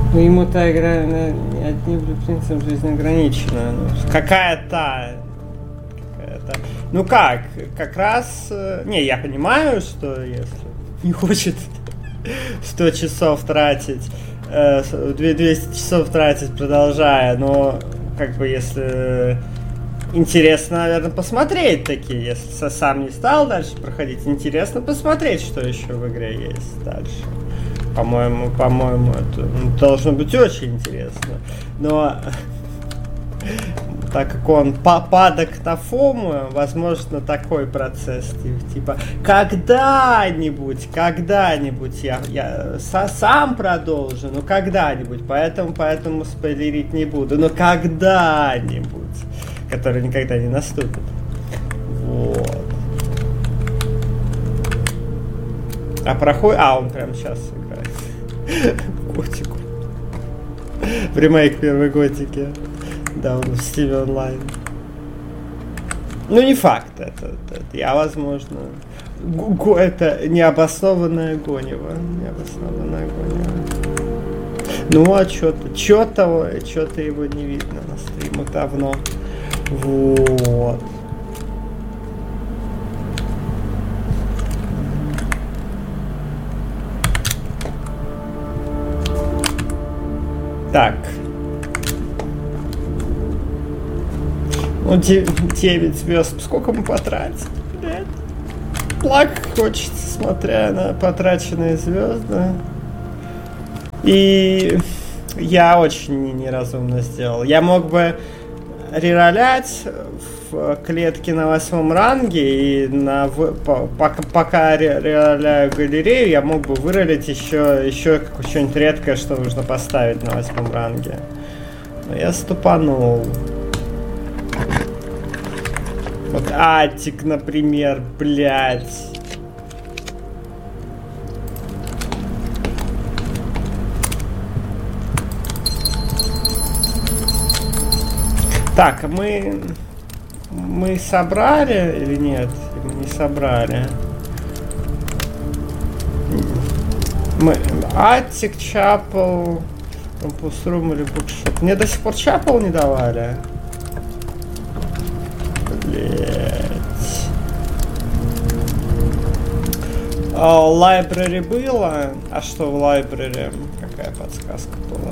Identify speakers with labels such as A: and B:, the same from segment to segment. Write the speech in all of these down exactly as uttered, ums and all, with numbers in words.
A: Ну, ему та игра на одним влюбленцем жизнь ограничена. Ну, какая-то... какая-то... Ну как, как раз... Не, я понимаю, что если не хочет сто часов тратить, двести часов тратить, продолжая, но как бы если... Интересно, наверное, посмотреть такие, если сам не стал дальше проходить. Интересно посмотреть, что еще в игре есть дальше. По-моему, по-моему, это должно быть очень интересно. Но так как он падок на фому, возможно, такой процесс. Типа, когда-нибудь, когда-нибудь я, я со, сам продолжу, но когда-нибудь. Поэтому, поэтому спойлерить не буду. Но когда-нибудь. Который никогда не наступит. Вот. А проходит... А, он прямо сейчас играет. Готику. В ремейк первой Готики. Да, он в Steam онлайн. Ну, не факт. Это, это я, возможно... Го, это необоснованное гонево. Необоснованное гонево. Ну, а что-то... Что-то... Что-то его не видно на стримах давно. Вот. Так. Ну, девять звезд. Сколько мы потратили? Блядь. Плакать хочется, смотря на потраченные звезды. И я очень неразумно сделал. Я мог бы реролять в клетке на восьмом ранге, и на, по, пока, пока рероляю галерею, я мог бы выролить еще, еще что-нибудь редкое, что нужно поставить на восьмом ранге. Но я ступанул. Вот Атик, например, блядь. Так, мы... Мы собрали или нет? Мы не собрали. Мы... Атик, Чапл... Компус-рум или букшоп. Мне до сих пор Чапл не давали. Блять. Лайбрери было. А что в лайбрери? Какая подсказка была?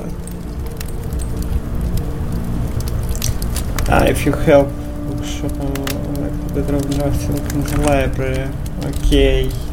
A: Ah, if you help bookshop on bedroom drafting in the library. Окей.